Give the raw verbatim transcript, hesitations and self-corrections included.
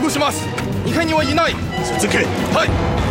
護します。にかいにはいない。 続け。 はい。